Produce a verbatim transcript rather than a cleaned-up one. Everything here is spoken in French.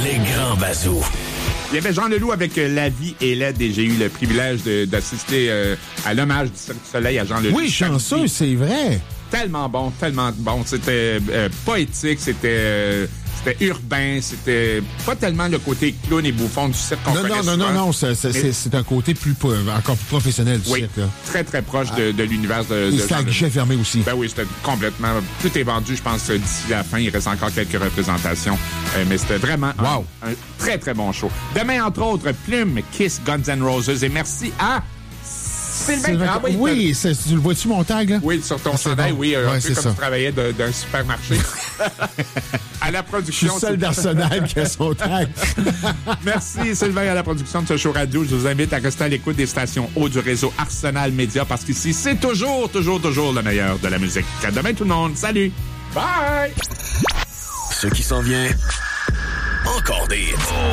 Les grands bazous. Il y avait Jean Leloup avec euh, La vie est laide et j'ai eu le privilège de, d'assister euh, à l'hommage du Cirque du Soleil à Jean Leloup. Oui, chanceux, c'est vrai. Tellement bon, tellement bon. C'était euh, poétique, c'était... Euh, C'était urbain, c'était pas tellement le côté clown et bouffon du cirque qu'on non, connaît non, non, souvent. non, non, c'est, c'est, c'est, c'est un côté plus encore plus professionnel du oui, cirque. Là. Très, très proche de, de l'univers de, de c'était à guichet fermé aussi. Ben oui, c'était complètement... Tout est vendu, je pense, d'ici la fin. Il reste encore quelques représentations. Euh, mais c'était vraiment wow. un, un très, très bon show. Demain, entre autres, Plume, Kiss, Guns N' Roses. Et merci à... Sylvain, Sylvain, ah, oui, oui c'est, tu le vois-tu mon tag, là? Oui, sur ton ah, chandail, bon. oui, un ouais, peu comme ça. tu travaillais de, d'un supermarché. À la production. Je suis seul d'Arsenal qui a son tag. Merci Sylvain à la production de ce show radio. Je vous invite à rester à l'écoute des stations haut du réseau Arsenal Média parce qu'ici, c'est toujours, toujours, toujours le meilleur de la musique. À demain tout le monde. Salut! Bye! Ce qui s'en vient, encore des hits.